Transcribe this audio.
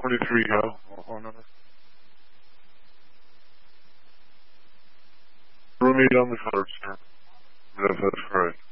23, go. Roommate on the card, sir. That's correct.